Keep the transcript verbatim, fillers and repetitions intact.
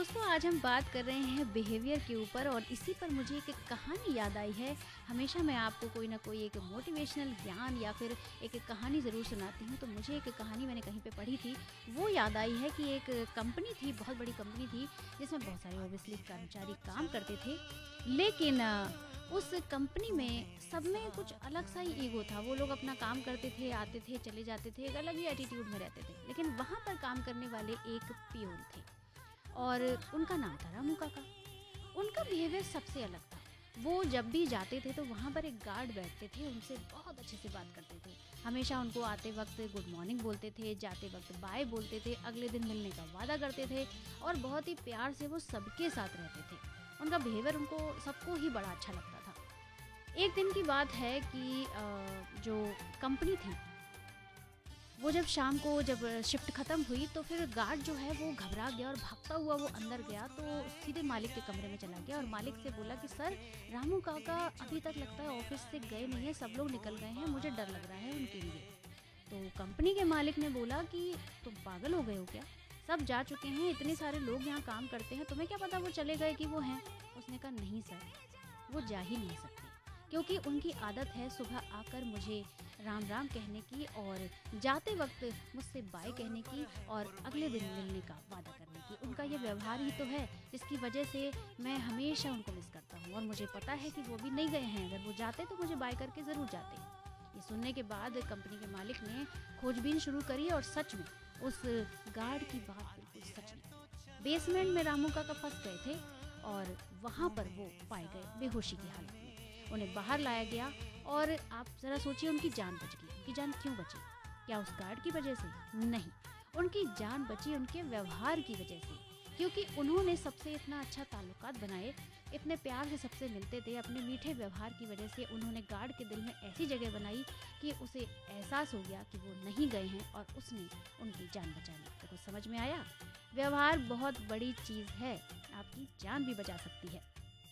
दोस्तों, आज हम बात कर रहे हैं बिहेवियर के ऊपर और इसी पर मुझे एक कहानी याद आई है। हमेशा मैं आपको कोई ना कोई एक मोटिवेशनल ज्ञान या फिर एक कहानी ज़रूर सुनाती हूँ। तो मुझे एक कहानी मैंने कहीं पे पढ़ी थी, वो याद आई है कि एक कंपनी थी, बहुत बड़ी कंपनी थी, जिसमें बहुत सारे ऑब्वियसली कर्मचारी काम करते थे। लेकिन अ, उस कंपनी में सब में कुछ अलग सा ही ईगो था। वो लोग अपना काम करते थे, आते थे, चले जाते थे, एक अलग ही एटीट्यूड में रहते थे। लेकिन वहाँ पर काम करने वाले एक पियून थे और उनका नाम था रामू काका। उनका बिहेवियर सबसे अलग था। वो जब भी जाते थे तो वहाँ पर एक गार्ड बैठते थे, उनसे बहुत अच्छे से बात करते थे। हमेशा उनको आते वक्त गुड मॉर्निंग बोलते थे, जाते वक्त बाय बोलते थे, अगले दिन मिलने का वादा करते थे और बहुत ही प्यार से वो सबके साथ रहते थे। उनका बिहेवियर उनको सबको ही बड़ा अच्छा लगता था। एक दिन की बात है कि अ, जो कंपनी थी, वो जब शाम को जब शिफ्ट खत्म हुई तो फिर गार्ड जो है वो घबरा गया और भागता हुआ वो अंदर गया, तो सीधे मालिक के कमरे में चला गया और मालिक से बोला कि सर, रामू काका अभी तक लगता है ऑफिस से गए नहीं है, सब लोग निकल गए हैं, मुझे डर लग रहा है उनके लिए। तो कंपनी के मालिक ने बोला कि तुम पागल हो गए हो क्या? सब जा चुके हैं, इतने सारे लोग यहाँ काम करते हैं, तुम्हें क्या पता वो चले गए कि वो हैं? उसने कहा नहीं सर, वो जा ही नहीं सकते, क्योंकि उनकी आदत है सुबह आकर मुझे राम राम कहने की और जाते वक्त मुझसे बाय कहने की और अगले दिन मिलने का वादा करने की। उनका ये व्यवहार ही तो है जिसकी वजह से मैं हमेशा उनको मिस करता हूँ और मुझे पता है कि वो भी नहीं गए हैं। अगर वो जाते तो मुझे बाय करके ज़रूर जाते। ये सुनने के बाद कंपनी के मालिक ने खोजबीन शुरू करी और सच में उस गार्ड की बात बिल्कुल सच निकली। बेसमेंट में रामू काका फंस गए थे और वहाँ पर वो पाए गए बेहोशी की हालत में। उन्हें बाहर लाया गया और आप ज़रा सोचिए, उनकी जान बच गई। उनकी जान क्यों बची? क्या उस गार्ड की वजह से? नहीं, उनकी जान बची उनके व्यवहार की वजह से, क्योंकि उन्होंने सबसे इतना अच्छा ताल्लुकात बनाए, इतने प्यार से सबसे मिलते थे। अपने मीठे व्यवहार की वजह से उन्होंने गार्ड के दिल में ऐसी जगह बनाई कि उसे एहसास हो गया कि वो नहीं गए हैं और उसने उनकी जान बचा ली। तो कुछ समझ में आया? व्यवहार बहुत बड़ी चीज़ है, आपकी जान भी बचा सकती है।